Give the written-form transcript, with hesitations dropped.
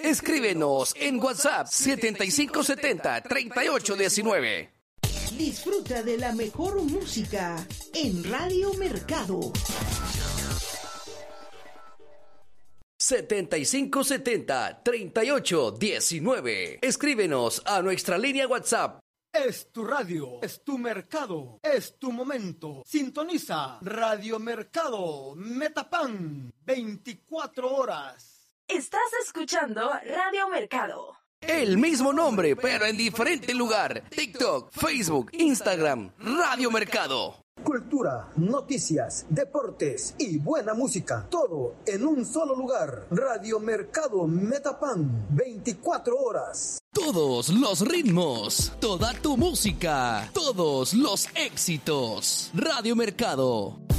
Escríbenos en WhatsApp 7570-3819. Disfruta de la mejor música en Radio Mercado. 7570-3819. Escríbenos a nuestra línea WhatsApp. Es tu radio, es tu mercado, es tu momento. Sintoniza Radio Mercado Metapan 24 horas. Estás escuchando Radio Mercado. El mismo nombre, pero en diferente lugar. TikTok, Facebook, Instagram, Radio Mercado. Cultura, noticias, deportes y buena música. Todo en un solo lugar. Radio Mercado Metapan, 24 horas. Todos los ritmos, toda tu música, todos los éxitos. Radio Mercado.